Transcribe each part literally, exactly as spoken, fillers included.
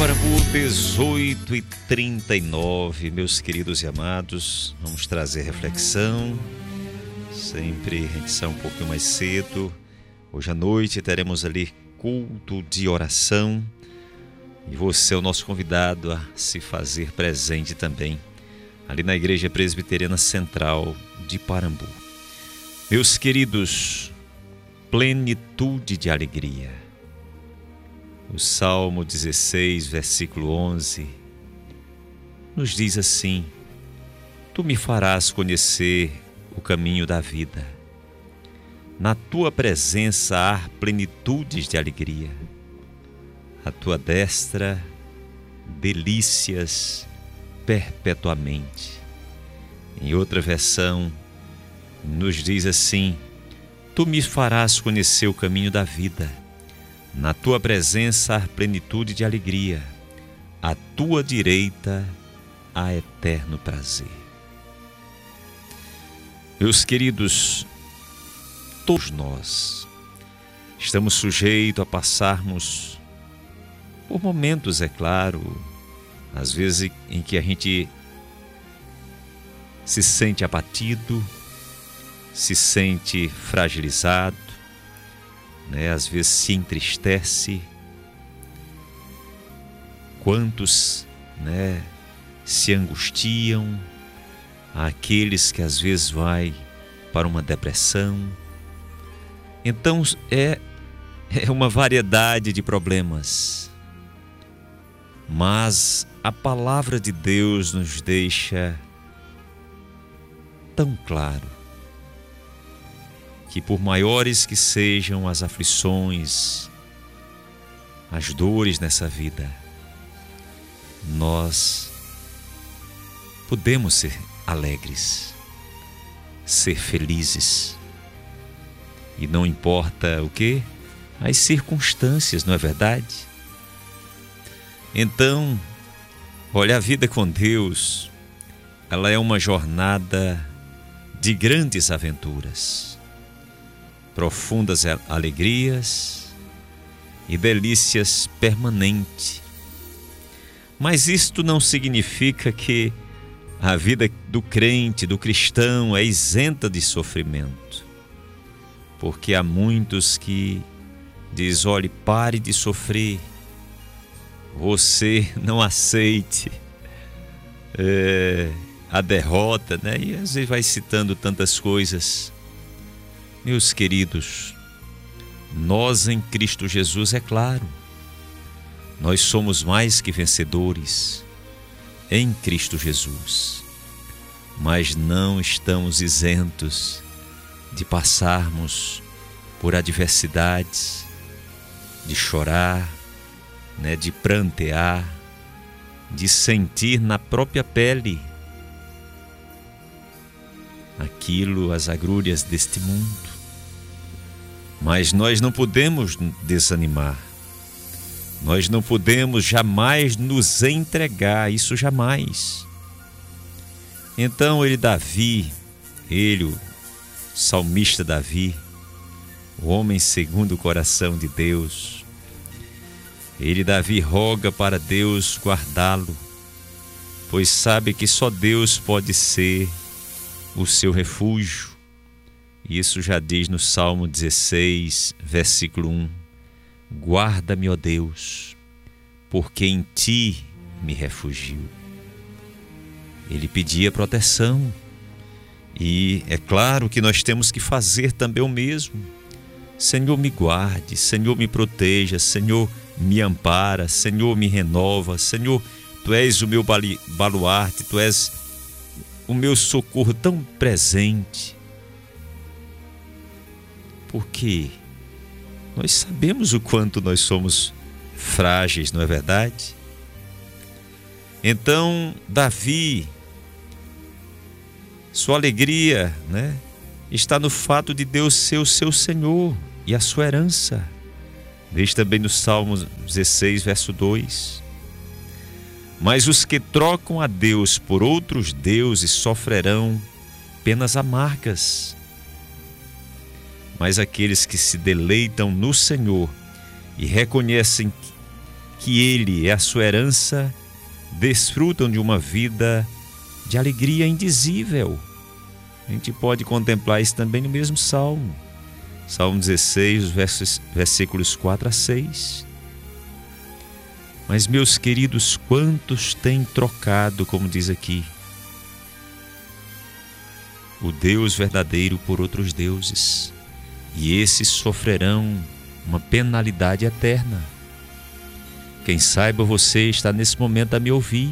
Parambu, dezoito e trinta e nove, meus queridos e amados, vamos trazer reflexão, sempre a gente sai um pouquinho mais cedo. Hoje à noite teremos ali culto de oração e você é o nosso convidado a se fazer presente também, ali na Igreja Presbiteriana Central de Parambu. Meus queridos, plenitude de alegria. O Salmo dezesseis, versículo onze, nos diz assim: Tu me farás conhecer o caminho da vida. Na tua presença há plenitudes de alegria. A tua destra, delícias perpetuamente. Em outra versão, nos diz assim: Tu me farás conhecer o caminho da vida. Na tua presença há plenitude de alegria, à tua direita há eterno prazer. Meus queridos, todos nós estamos sujeitos a passarmos por momentos, é claro, às vezes em que a gente se sente abatido, se sente fragilizado, né? Às vezes se entristece. Quantos, né, se angustiam, aqueles que às vezes vai para uma depressão. Então é, é uma variedade de problemas, mas a palavra de Deus nos deixa tão claro que por maiores que sejam as aflições, as dores nessa vida, nós podemos ser alegres, ser felizes. E não importa o que, as circunstâncias, não é verdade? Então, olha, a vida com Deus, ela é uma jornada de grandes aventuras, profundas alegrias e delícias permanentes. Mas isto não significa que a vida do crente, do cristão, é isenta de sofrimento. Porque há muitos que dizem: olhe, pare de sofrer, você não aceite é, a derrota, né? E às vezes vai citando tantas coisas. Meus queridos, nós em Cristo Jesus, é claro, nós somos mais que vencedores em Cristo Jesus, mas não estamos isentos de passarmos por adversidades, de chorar, né, de prantear, de sentir na própria pele aquilo, as agrúrias deste mundo. Mas nós não podemos desanimar, nós não podemos jamais nos entregar, isso jamais. Então ele, Davi, ele, o salmista Davi, o homem segundo o coração de Deus, ele, Davi, roga para Deus guardá-lo, pois sabe que só Deus pode ser o seu refúgio. Isso já diz no Salmo dezesseis, versículo um: Guarda-me, ó Deus, porque em ti me refugio. Ele pedia proteção, e é claro que nós temos que fazer também o mesmo. Senhor, me guarde, Senhor, me proteja, Senhor, me ampara, Senhor, me renova, Senhor, Tu és o meu baluarte, Tu és o meu socorro tão presente. Porque nós sabemos o quanto nós somos frágeis, não é verdade? Então, Davi, sua alegria, né, está no fato de Deus ser o seu Senhor e a sua herança. Diz também no Salmo dezesseis, verso dois: Mas os que trocam a Deus por outros deuses sofrerão penas amargas. Mas aqueles que se deleitam no Senhor e reconhecem que Ele é a sua herança, desfrutam de uma vida de alegria indizível. A gente pode contemplar isso também no mesmo Salmo. Salmo dezesseis, versos, versículos quatro a seis. Mas, meus queridos, quantos têm trocado, como diz aqui, o Deus verdadeiro por outros deuses, e esses sofrerão uma penalidade eterna. Quem saiba, você está nesse momento a me ouvir.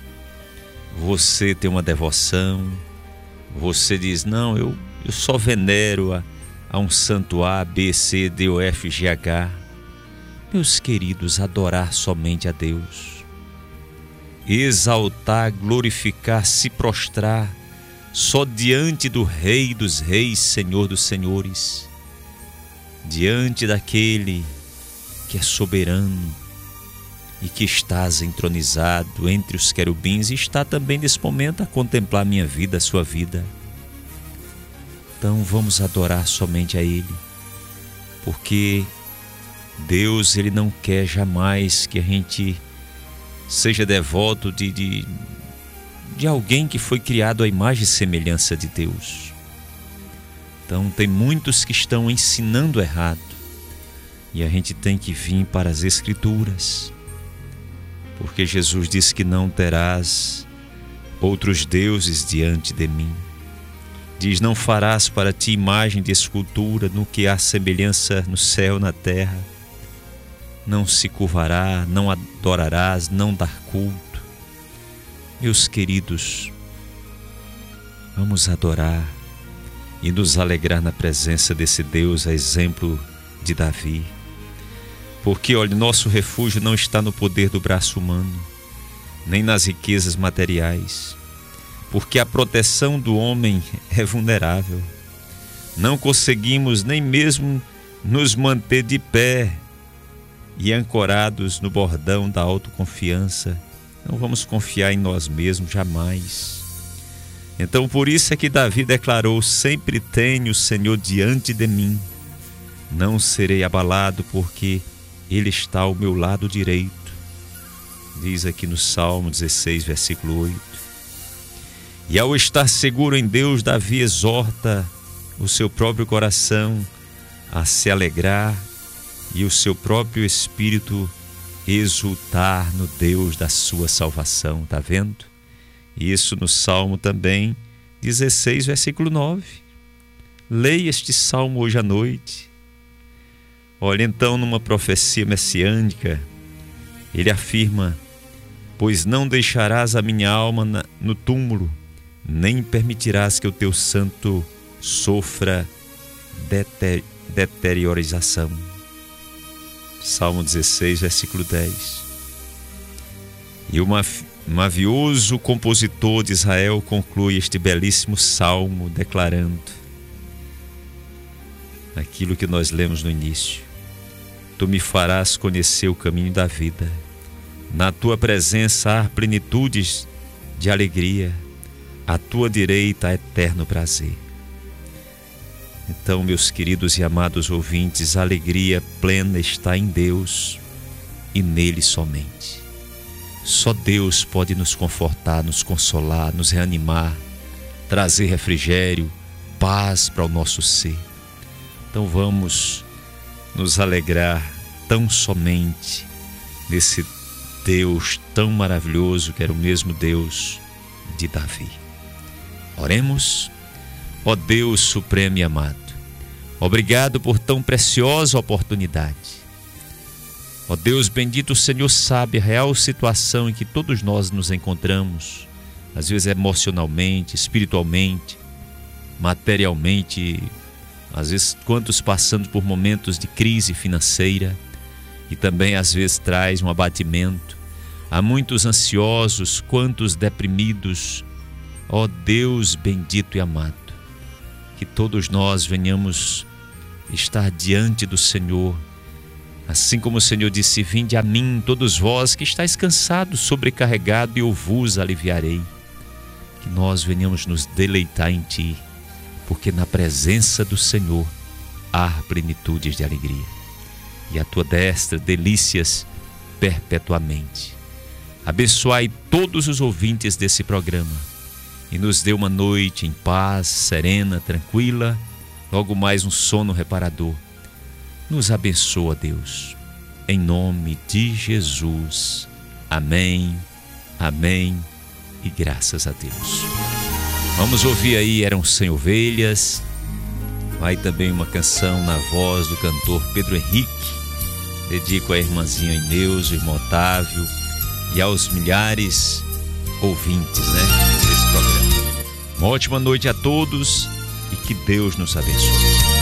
Você tem uma devoção, você diz, não, eu, eu só venero a, a um santo A, B, C, D, O, F, G, H. Meus queridos, adorar somente a Deus, exaltar, glorificar, se prostrar só diante do Rei dos Reis, Senhor dos Senhores, diante daquele que é soberano e que estás entronizado entre os querubins e está também nesse momento a contemplar a minha vida, a sua vida. Então vamos adorar somente a Ele, porque Deus, Ele não quer jamais que a gente seja devoto de, de, de alguém que foi criado à imagem e semelhança de Deus. Então tem muitos que estão ensinando errado e a gente tem que vir para as Escrituras, porque Jesus disse que não terás outros deuses diante de mim. Diz, não farás para ti imagem de escultura no que há semelhança no céu, na terra. Não se curvará, não adorarás, não dar culto. Meus queridos, vamos adorar e nos alegrar na presença desse Deus, a exemplo de Davi. Porque, olha, nosso refúgio não está no poder do braço humano, nem nas riquezas materiais, porque a proteção do homem é vulnerável. Não conseguimos nem mesmo nos manter de pé e ancorados no bordão da autoconfiança. Não vamos confiar em nós mesmos jamais. Então por isso é que Davi declarou, sempre tenho o Senhor diante de mim, não serei abalado porque Ele está ao meu lado direito. Diz aqui no Salmo dezesseis, versículo oito. E ao estar seguro em Deus, Davi exorta o seu próprio coração a se alegrar e o seu próprio espírito exultar no Deus da sua salvação. Está vendo? Isso no Salmo também, dezesseis, versículo nove. Leia este Salmo hoje à noite. Olha, então, numa profecia messiânica, ele afirma, pois não deixarás a minha alma na, no túmulo, nem permitirás que o teu santo sofra deter, deteriorização. Salmo dezesseis, versículo dez. E o mavioso compositor de Israel conclui este belíssimo salmo declarando aquilo que nós lemos no início. Tu me farás conhecer o caminho da vida. Na tua presença há plenitudes de alegria. À tua direita há eterno prazer. Então, meus queridos e amados ouvintes, a alegria plena está em Deus e nele somente. Só Deus pode nos confortar, nos consolar, nos reanimar, trazer refrigério, paz para o nosso ser. Então vamos nos alegrar tão somente nesse Deus tão maravilhoso que era o mesmo Deus de Davi. Oremos. Ó Deus supremo e amado, obrigado por tão preciosa oportunidade. Ó Deus bendito, o Senhor sabe a real situação em que todos nós nos encontramos, às vezes emocionalmente, espiritualmente, materialmente, às vezes quantos passando por momentos de crise financeira e também às vezes traz um abatimento. Há muitos ansiosos, quantos deprimidos. Ó Deus bendito e amado, que todos nós venhamos estar diante do Senhor, assim como o Senhor disse, vinde a mim todos vós que estáis cansados, sobrecarregados, e eu vos aliviarei. Que nós venhamos nos deleitar em Ti, porque na presença do Senhor há plenitudes de alegria, e a Tua destra delícias perpetuamente. Abençoai todos os ouvintes desse programa e nos dê uma noite em paz, serena, tranquila, logo mais um sono reparador. Nos abençoa, Deus, em nome de Jesus. Amém, amém e graças a Deus. Vamos ouvir aí Eram Cem Ovelhas. Vai também uma canção na voz do cantor Pedro Henrique. Dedico à irmãzinha Inês, o irmão Otávio e aos milhares ouvintes, né, desse programa. Uma ótima noite a todos e que Deus nos abençoe.